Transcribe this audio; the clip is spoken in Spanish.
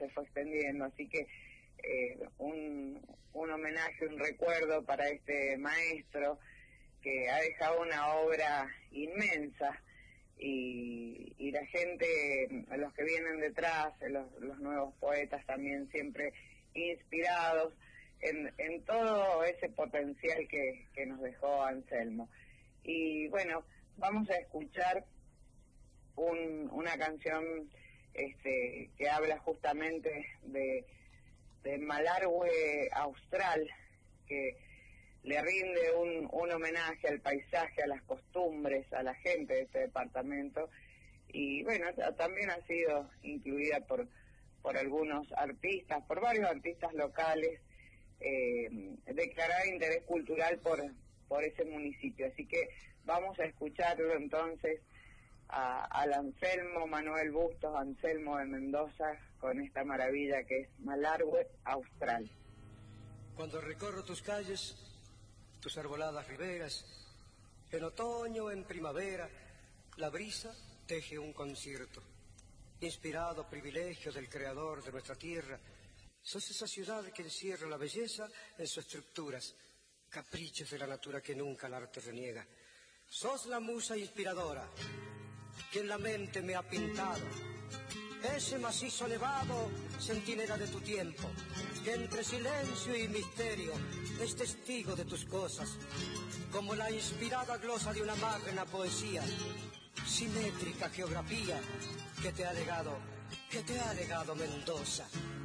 se fue extendiendo, así que un homenaje, un recuerdo para este maestro que ha dejado una obra inmensa, y la gente, los que vienen detrás, los nuevos poetas también siempre inspirados en todo ese potencial que nos dejó Anselmo. Y bueno, vamos a escuchar una canción que habla justamente de Malargüe Austral, que le rinde un homenaje al paisaje, a las costumbres, a la gente de este departamento, y bueno, también ha sido incluida por algunos artistas, por varios artistas locales, declarada de interés cultural por ese municipio. Así que vamos a escucharlo entonces al Anselmo Manuel Bustos, Anselmo de Mendoza, con esta maravilla que es Malargüe Austral. Cuando recorro tus calles, tus arboladas riberas, en otoño o en primavera, la brisa teje un concierto. Inspirado privilegio del creador de nuestra tierra, sos esa ciudad que encierra la belleza en sus estructuras, caprichos de la natura que nunca el arte reniega. Sos la musa inspiradora que en la mente me ha pintado, ese macizo nevado, centinela de tu tiempo, que entre silencio y misterio es testigo de tus cosas, como la inspirada glosa de una magna poesía, simétrica geografía que te ha legado Mendoza.